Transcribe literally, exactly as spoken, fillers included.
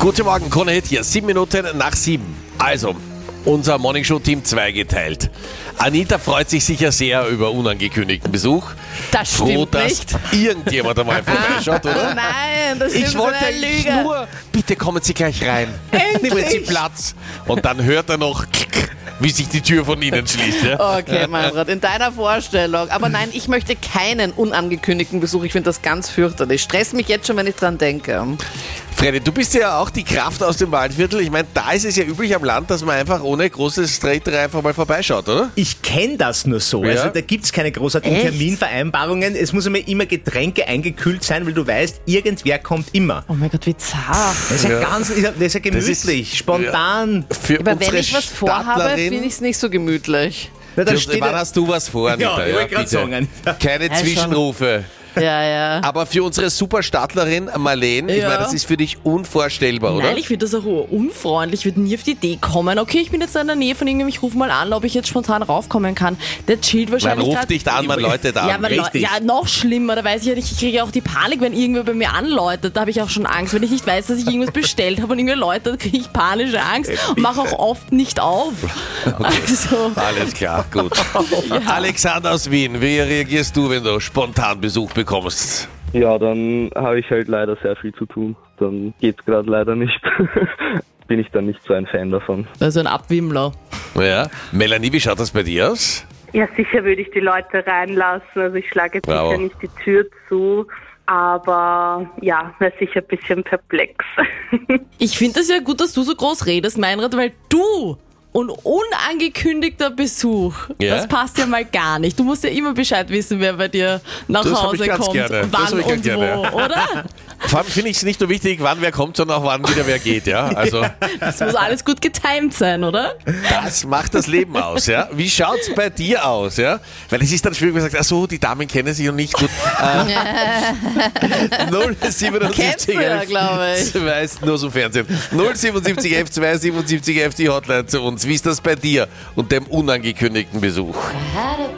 Guten Morgen, Krone Hit hier, sieben Minuten nach sieben. Also, unser Morningshow-Team zweigeteilt. Anita freut sich sicher sehr über unangekündigten Besuch. Das Froh, stimmt dass nicht. irgendjemand einmal vorbeischaut, oder? Nein, das stimmt Ich wollte so eine eigentlich Lüge. nur, bitte kommen Sie gleich rein. Nehmen Sie Platz. Und dann hört er noch, wie sich die Tür von Ihnen schließt. Ja? Okay, Meinrad, in deiner Vorstellung. Aber nein, ich möchte keinen unangekündigten Besuch. Ich finde das ganz fürchterlich. Stress mich jetzt schon, wenn ich dran denke. Freddy, du bist ja auch die Kraft aus dem Waldviertel. Ich meine, da ist es ja üblich am Land, dass man einfach ohne großes Streiterei einfach mal vorbeischaut, oder? Ich kenne das nur so. Ja. Also da gibt es keine großartigen Echt? Terminvereinbarungen. Es muss immer, immer Getränke eingekühlt sein, weil du weißt, irgendwer kommt immer. Oh mein Gott, wie zart. Das ist ja, Ja. ganz, das ist ja gemütlich, Das ist- spontan. Für Aber wenn unsere ich was vorhabe, Stadtlerin- finde ich es nicht so gemütlich. Ja, da Für- steht Wann ja, hast du was vor, Anita? Ja, ich wollte gerade sagen. Keine Ja, Zwischenrufe. Ja, ja. Aber für unsere Superstadtlerin Marlene, ich Ja. meine, das ist für dich unvorstellbar, oder? Nein, ich finde das auch unfreundlich. Ich würde nie auf die Idee kommen. Okay, ich bin jetzt in der Nähe von irgendjemandem, ich rufe mal an, ob ich jetzt spontan raufkommen kann. Der chillt Man wahrscheinlich ruft grad- dich an, man läutet an. Ja, man Richtig. ja, noch schlimmer, da weiß ich ja nicht, ich kriege ja auch die Panik, wenn irgendwer bei mir anläutet, da habe ich auch schon Angst. Wenn ich nicht weiß, dass ich irgendwas bestellt habe und irgendwer läutet, kriege ich panische Angst und mache auch oft nicht auf. Also, Alles klar, gut. Alexander aus Wien, wie reagierst du, wenn du spontan Besuch bekommst? Ja, dann habe ich halt leider sehr viel zu tun. Dann geht's gerade leider nicht. Bin ich dann nicht so ein Fan davon. also ein Abwimmler. Ja. Melanie, wie schaut das bei dir aus? Ja, sicher würde ich die Leute reinlassen. Also ich schlage jetzt Bravo. sicher nicht die Tür zu. Aber ja, wäre sicher ein bisschen perplex. Ich finde es ja gut, dass du so groß redest, Meinrad, weil du und unangekündigter Besuch, Ja? das passt ja mal gar nicht. Du musst ja immer Bescheid wissen, wer bei dir nach Das hab Hause ich ganz kommt, gerne. Das wann hab ich und gerne, wo, oder? Vor allem finde ich es nicht nur wichtig, wann wer kommt, sondern auch wann wieder wer geht, ja? Also, Das muss alles gut getimt sein, oder? das macht das Leben aus, ja? Wie schaut's bei dir aus, ja? Weil es ist dann schwierig, wenn man sagt, ach so, die Damen kennen sich noch nicht gut. Äh, null siebenundsiebzig Kennst du ja, elf glaube ich. Du weißt, nur so Fernsehen. null siebenundsiebzig elf zweihundertsiebenundsiebzig elf die Hotline zu uns. Wie ist das bei dir und dem unangekündigten Besuch?